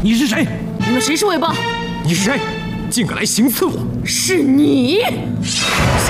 你是谁？ 你们谁是尾巴？ 你是谁？竟敢来行刺我！ 是你！